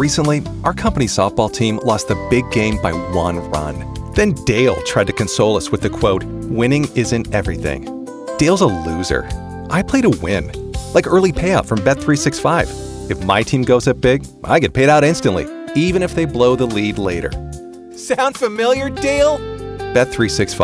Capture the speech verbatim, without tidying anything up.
Recently, our company softball team lost the big game by one run. Then Dale tried to console us with the quote, "Winning isn't everything." Dale's a loser. I play to win, like early payout from Bet three sixty-five. If my team goes up big, I get paid out instantly, even if they blow the lead later. Sound familiar, Dale? Bet three sixty-five.